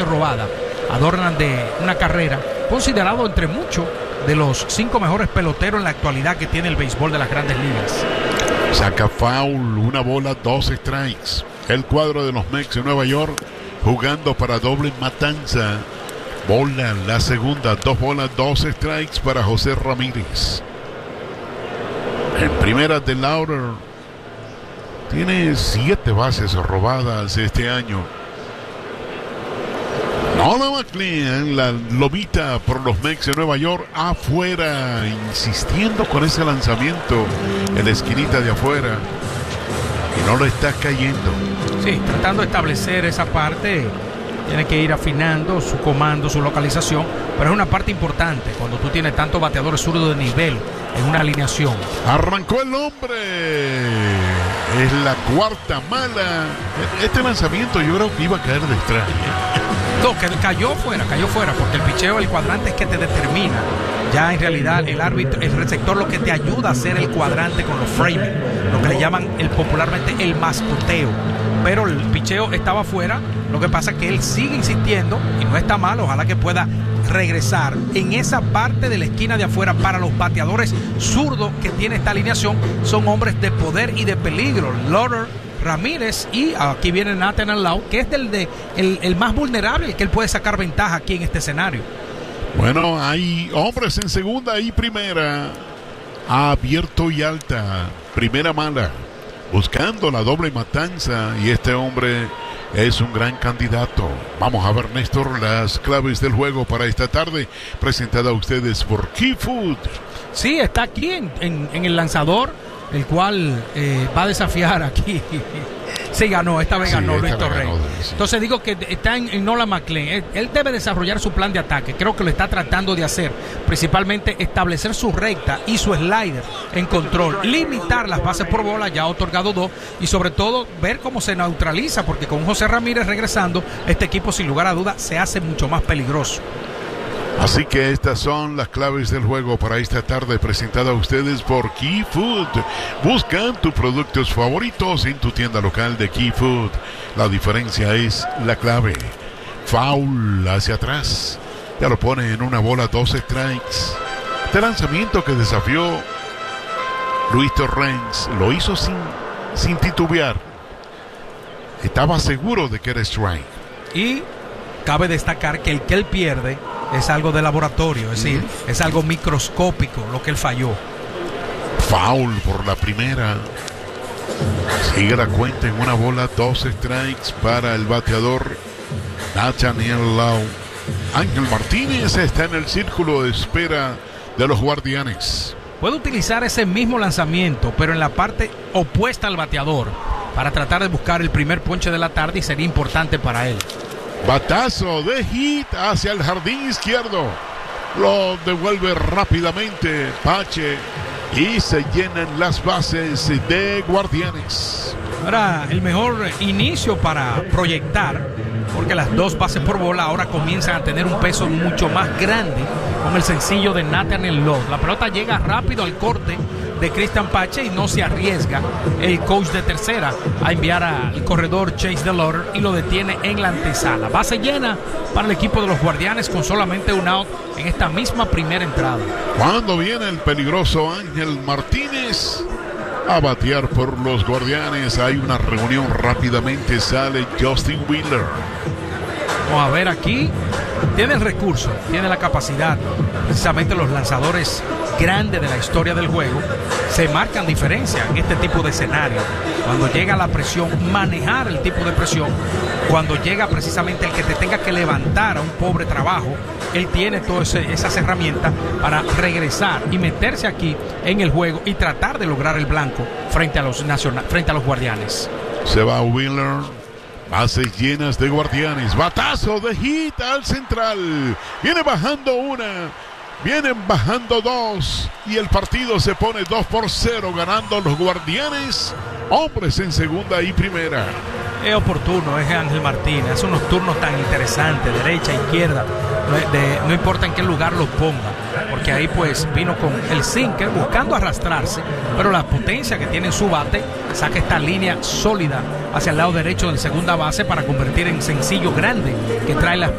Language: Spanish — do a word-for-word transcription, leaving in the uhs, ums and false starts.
robada adornan de una carrera, considerado entre muchos de los cinco mejores peloteros en la actualidad que tiene el béisbol de las Grandes Ligas. Saca foul, una bola, dos strikes. El cuadro de los Mets de Nueva York jugando para doble matanza. Bola, la segunda, dos bolas, dos strikes para José Ramírez. En primera de Lauder tiene siete bases robadas este año. Nolan McLean, la lobita por los Mets de Nueva York, afuera, insistiendo con ese lanzamiento en la esquinita de afuera. Y no lo está cayendo. Sí, tratando de establecer esa parte. Tiene que ir afinando su comando, su localización, pero es una parte importante cuando tú tienes tantos bateadores zurdos de nivel en una alineación. Arrancó el hombre. Es la cuarta mala. Este lanzamiento yo creo que iba a caer de extraño. No, que cayó fuera, cayó fuera, porque el picheo, el cuadrante es que te determina. Ya en realidad el árbitro, el receptor lo que te ayuda a hacer el cuadrante con los framing, lo que le llaman el, popularmente el mascoteo. Pero el picheo estaba fuera, lo que pasa es que él sigue insistiendo y no está mal, ojalá que pueda regresar en esa parte de la esquina de afuera. Para los bateadores zurdos que tiene esta alineación, son hombres de poder y de peligro. Lauder, Ramírez y aquí viene Nathan Lau, que es del de, el, el más vulnerable, el que él puede sacar ventaja aquí en este escenario. Bueno, hay hombres en segunda y primera. Abierto y alta. Primera mala. Buscando la doble matanza. Y este hombre es un gran candidato. Vamos a ver, Néstor, las claves del juego para esta tarde. Presentada a ustedes por Key Food. Sí, está aquí en, en, en el lanzador, el cual eh, va a desafiar aquí. Sí, ganó, esta vez sí, ganó Luis Torrey. Sí. Entonces digo que está en, en Nolan McLean. Él, él debe desarrollar su plan de ataque. Creo que lo está tratando de hacer. Principalmente establecer su recta y su slider en control. Limitar las bases por bola, ya ha otorgado dos. Y sobre todo ver cómo se neutraliza, porque con José Ramírez regresando, este equipo sin lugar a duda se hace mucho más peligroso. Así que estas son las claves del juego para esta tarde, presentada a ustedes por Key Food. Buscan tus productos favoritos en tu tienda local de Key Food. La diferencia es la clave. Foul hacia atrás. Ya lo pone en una bola, dos strikes. Este lanzamiento que desafió Luis Torrens lo hizo sin, sin titubear. Estaba seguro de que era strike. Y cabe destacar que el que él pierde es algo de laboratorio, es decir, mm. es algo microscópico lo que él falló. Foul por la primera. Sigue la cuenta en una bola, dos strikes para el bateador Nathaniel Lau. Ángel Martínez está en el círculo de espera de los Guardianes. Puede utilizar ese mismo lanzamiento, pero en la parte opuesta al bateador, para tratar de buscar el primer ponche de la tarde, y sería importante para él. Batazo de hit hacia el jardín izquierdo. Lo devuelve rápidamente Pache y se llenan las bases de Guardianes. Ahora el mejor inicio para proyectar, porque las dos bases por bola ahora comienzan a tener un peso mucho más grande con el sencillo de Nathaniel Lowe. La pelota llega rápido al corte de Cristian Pache y no se arriesga el coach de tercera a enviar al corredor Chase DeLauder y lo detiene en la antesala. Base llena para el equipo de los Guardianes con solamente un out en esta misma primera entrada. Cuando viene el peligroso Ángel Martínez a batear por los Guardianes, hay una reunión, rápidamente sale Justin Wheeler. Vamos a ver aquí, tiene el recurso, tiene la capacidad. Precisamente los lanzadores grandes de la historia del juego se marcan diferencia en este tipo de escenario. Cuando llega la presión, manejar el tipo de presión. Cuando llega precisamente el que te tenga que levantar a un pobre trabajo, él tiene todas esas herramientas para regresar y meterse aquí en el juego y tratar de lograr el blanco frente a los nacional, frente a los Guardianes. Se va Wheeler. Bases llenas de Guardianes. Batazo de hit al central. Viene bajando una. Vienen bajando dos. Y el partido se pone dos por cero. Ganando los Guardianes. Hombres en segunda y primera. Es oportuno, es Ángel Martínez. Hace unos turnos tan interesantes. Derecha, izquierda. No, de, no importa en qué lugar los ponga. Porque ahí pues vino con el sinker buscando arrastrarse. Pero la potencia que tiene en su bate saca esta línea sólida hacia el lado derecho de segunda base para convertir en sencillo grande que trae la